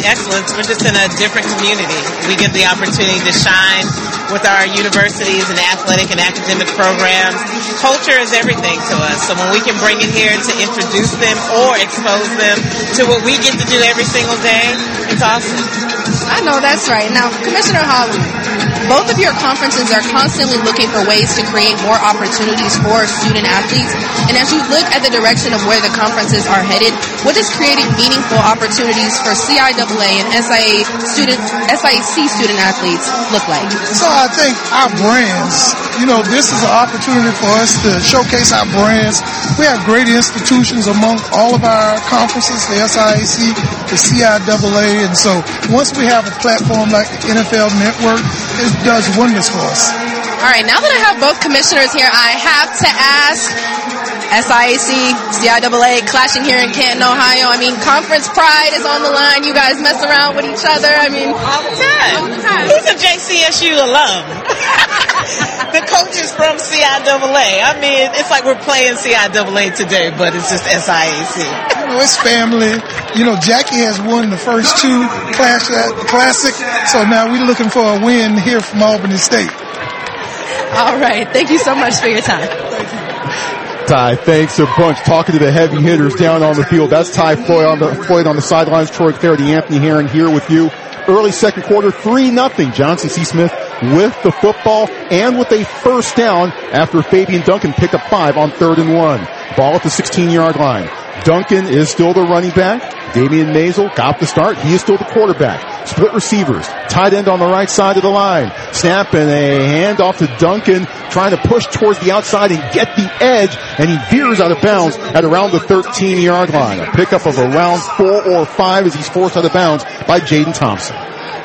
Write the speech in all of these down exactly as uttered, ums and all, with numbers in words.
excellence. We're just in a different community. We get the opportunity to shine with our universities and athletic and academic programs. Culture is everything to us. So when we can bring it here to introduce them or expose them to what we get to do every single day, it's awesome. I know that's right. Now, Commissioner Hawley, both of your conferences are constantly looking for ways to create more opportunities for student athletes. And as you look at the direction of where the conferences are headed, what does creating meaningful opportunities for C I A A and S I A student, S I A C student athletes look like? So I think our brands, you know, this is an opportunity for us to showcase our brands. We have great institutions among all of our conferences, the S I A C, the C I A A, and so once we have a platform like the N F L Network, it does wonders for us. All right, now that I have both commissioners here, I have to ask, S I A C, C I A A clashing here in Canton, Ohio. I mean, conference pride is on the line. You guys mess around with each other. I mean, all the time. All the time. Who's a J C S U alum? The coach is from C I A A. I mean, it's like we're playing C I A A today, but it's just S I A C. You know, it's family. You know, Jackie has won the first two Clash Classic, so now we're looking for a win here from Albany State. All right. Thank you so much for your time. Ty, thanks a bunch. Talking to the heavy hitters down on the field. That's Ty Floyd on the, Floyd on the sidelines. Troy Clarity, Anthony Herron here with you. Early second quarter, three nothing. Johnson C. Smith with the football and with a first down after Fabian Duncan picked up five on third and one. Ball at the sixteen-yard line. Duncan is still the running back. Damian Maisel got the start. He is still the quarterback. Split receivers. Tight end on the right side of the line. Snap and a handoff to Duncan, trying to push towards the outside and get the edge, and he veers out of bounds at around the thirteen-yard line. A pickup of around four or five as he's forced out of bounds by Jaden Thompson.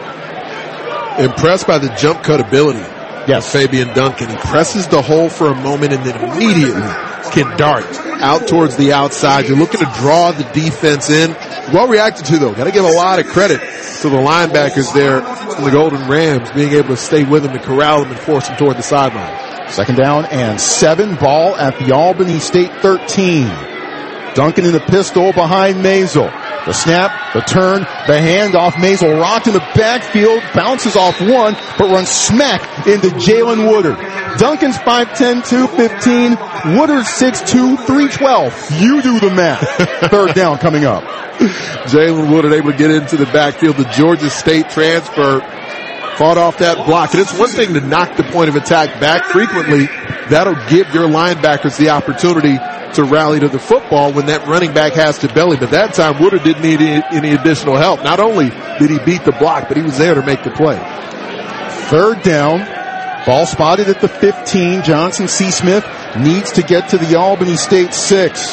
Impressed by the jump cut ability. Yes. Fabian Duncan. He presses the hole for a moment and then immediately can dart out towards the outside. You're looking to draw the defense in. Well reacted to, though. Got to give a lot of credit to the linebackers there from the Golden Rams being able to stay with him and corral him and force him toward the sideline. Second down and seven. Ball at the Albany State thirteen. Duncan in the pistol behind Maisel. The snap, the turn, the handoff. Maisel rocked in the backfield, bounces off one, but runs smack into Jalen Woodard. Duncan's five ten, two fifteen. Woodard six two, three twelve. You do the math. Third down coming up. Jalen Woodard able to get into the backfield. The Georgia State transfer fought off that block. And it's one thing to knock the point of attack back frequently. That'll give your linebackers the opportunity to rally to the football when that running back has to belly. But that time, Woodard didn't need any, any additional help. Not only did he beat the block, but he was there to make the play. Third down. Ball spotted at the fifteen. Johnson C. Smith needs to get to the Albany State six.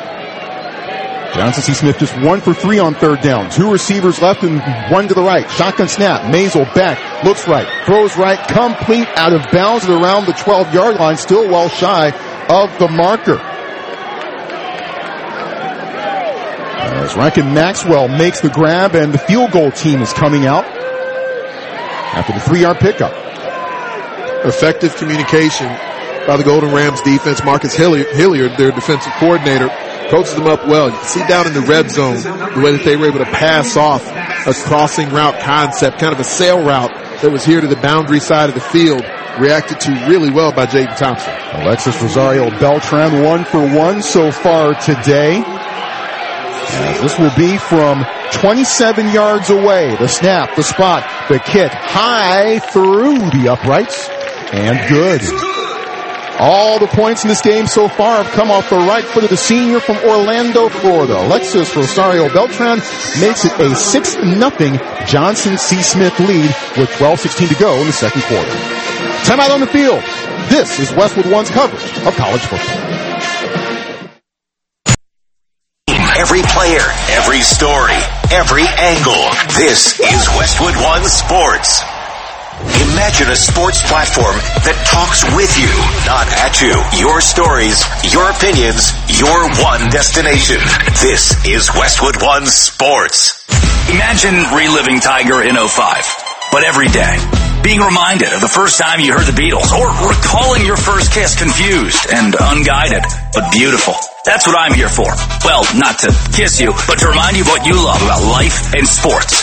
Johnson C. Smith just one for three on third down. Two receivers left and one to the right. Shotgun snap. Maisel back. Looks right. Throws right. Complete out of bounds at around the twelve-yard line. Still well shy of the marker. As Rankin Maxwell makes the grab and the field goal team is coming out after the three-yard pickup. Effective communication by the Golden Rams defense. Marcus Hilliard, their defensive coordinator, coaches them up well. You can see down in the red zone the way that they were able to pass off a crossing route concept, kind of a sail route that was here to the boundary side of the field, reacted to really well by Jaden Thompson. Alexis Rosario Beltran, one for one so far today. And this will be from twenty-seven yards away. The snap, the spot, the kick, high through the uprights, and good. All the points in this game so far have come off the right foot of the senior from Orlando, Florida. Alexis Rosario Beltran makes it a six nothing Johnson C. Smith lead with twelve sixteen to go in the second quarter. Timeout on the field. This is Westwood One's coverage of college football. Every player, every story, every angle. This is Westwood One Sports. Imagine a sports platform that talks with you, not at you. Your stories, your opinions, your one destination. This is Westwood One Sports. Imagine reliving Tiger in oh five, but every day. Being reminded of the first time you heard the Beatles, or recalling your first kiss confused and unguided, but beautiful. That's what I'm here for. Well, not to kiss you, but to remind you of what you love about life and sports.